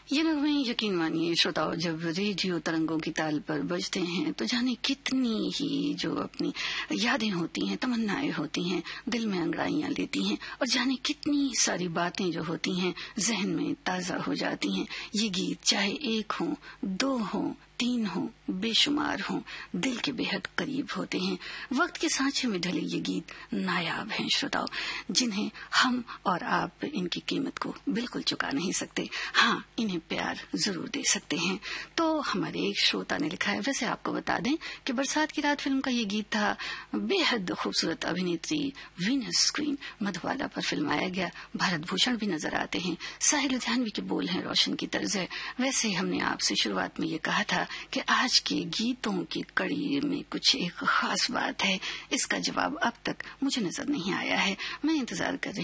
ये नगमे यकीन मानिए श्रोताओं, जब रेडियो तरंगों की ताल पर बजते हैं तो जाने कितनी ही जो अपनी यादें होती हैं, तमन्नाएं होती हैं, दिल में अंगड़ाइयां लेती हैं और जाने कितनी सारी बातें जो होती हैं जहन में ताजा हो जाती हैं। ये गीत चाहे एक हो, दो हो, तीन हो, बेशुमार हो, दिल के बेहद करीब होते हैं। वक्त के सांचे में ढले ये गीत नायाब हैं श्रोताओं, जिन्हें हम और आप इनकी कीमत को बिल्कुल चुका नहीं सकते। हाँ, इन्हें प्यार जरूर दे सकते हैं। तो हमारे एक श्रोता ने लिखा है, वैसे आपको बता दें कि बरसात की रात फिल्म का ये गीत था। बेहद खूबसूरत अभिनेत्री वीनस क्वीन मधुबाला पर फिल्माया गया। भारत भूषण भी नजर आते हैं। साहिल लुधियानवी के बोल हैं, रोशन की तर्ज है। वैसे हमने आपसे शुरुआत में ये कहा था कि आज के गीतों की कड़ी में कुछ एक खास बात है। इसका जवाब अब तक मुझे नजर नहीं आया है। मैं इंतजार कर रही